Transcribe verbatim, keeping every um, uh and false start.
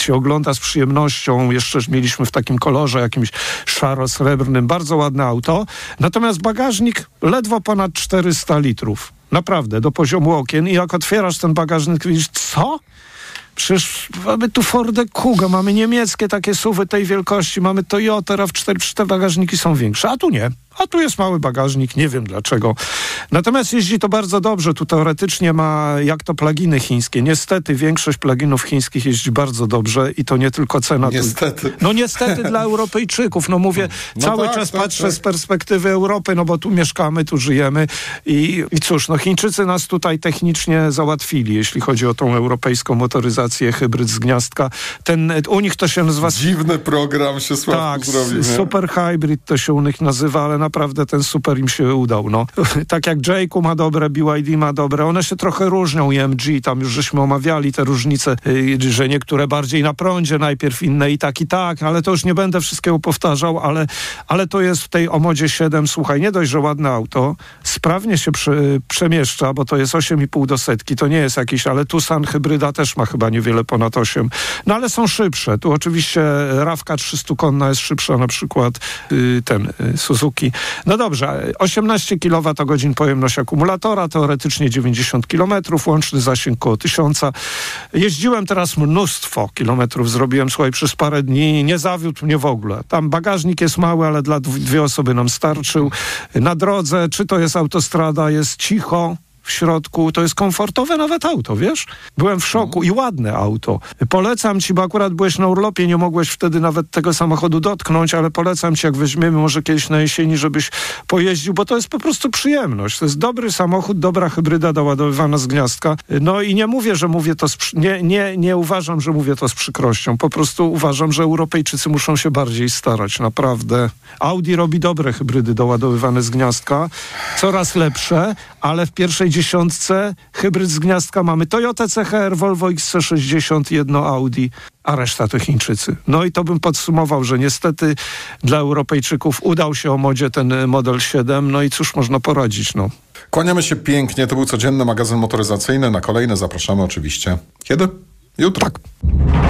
się ogląda z przyjemnością. Jeszcze mieliśmy w takim kolorze jakimś szaro-srebrnym. Bardzo ładne auto. Natomiast bagażnik ledwo ponad czterysta litrów. Naprawdę, do poziomu okien. I jak otwierasz ten bagażnik, widzisz, co? Przecież mamy tu Fordę Kuga, mamy niemieckie takie suwy tej wielkości, mamy Toyota RAV cztery, te bagażniki są większe, a tu nie. A tu jest mały bagażnik, nie wiem dlaczego. Natomiast jeździ to bardzo dobrze. Tu teoretycznie ma, jak to pluginy chińskie. Niestety większość pluginów chińskich jeździ bardzo dobrze i to nie tylko cena. Niestety. Tu, no niestety dla Europejczyków. No mówię, no cały tak, czas tak, patrzę tak. z perspektywy Europy, no bo tu mieszkamy, tu żyjemy i, i cóż, no Chińczycy nas tutaj technicznie załatwili, jeśli chodzi o tą europejską motoryzację, hybryd z gniazdka. Ten, u nich to się nazywa... Dziwny program się Sławku tak, zrobił. super hybrid to się u nich nazywa, ale naprawdę ten super im się udał, no. Tak jak Jayku ma dobre, B Y D ma dobre, one się trochę różnią i M G, tam już żeśmy omawiali te różnice, yy, że niektóre bardziej na prądzie, najpierw inne i tak i tak, ale to już nie będę wszystkiego powtarzał, ale, ale to jest w tej Omodzie siedem, słuchaj, nie dość, że ładne auto, sprawnie się prze, przemieszcza, bo to jest osiem i pół do setki, to nie jest jakiś, ale Tucson hybryda też ma chyba niewiele ponad osiem, no ale są szybsze, tu oczywiście Rawka trzysta-konna jest szybsza, na przykład yy, ten yy, Suzuki. No dobrze, osiemnaście kilowatogodzin pojemność akumulatora, teoretycznie dziewięćdziesiąt kilometrów, łączny zasięg koło tysiąca. Jeździłem teraz mnóstwo kilometrów, zrobiłem, słuchaj, przez parę dni, nie zawiódł mnie w ogóle. Tam bagażnik jest mały, ale dla dwie osoby nam starczył. Na drodze, czy to jest autostrada, jest cicho, w środku, to jest komfortowe nawet auto, wiesz? Byłem w szoku i ładne auto. Polecam ci, bo akurat byłeś na urlopie, nie mogłeś wtedy nawet tego samochodu dotknąć, ale polecam ci, jak weźmiemy może kiedyś na jesieni, żebyś pojeździł, bo to jest po prostu przyjemność. To jest dobry samochód, dobra hybryda doładowywana z gniazdka. No i nie mówię, że mówię to z przy... nie, nie, nie uważam, że mówię to z przykrością. Po prostu uważam, że Europejczycy muszą się bardziej starać, naprawdę. Audi robi dobre hybrydy doładowywane z gniazdka, coraz lepsze, ale w pierwszej dziesiątce hybryd z gniazdka mamy Toyota C H R, Volvo X C sześćdziesiąt, jedno Audi, a reszta to Chińczycy. No i to bym podsumował, że niestety dla Europejczyków udał się o modzie ten model siedem, no i cóż można poradzić, no. Kłaniamy się pięknie, to był codzienny magazyn motoryzacyjny, na kolejne zapraszamy oczywiście. Kiedy? Jutro. Tak.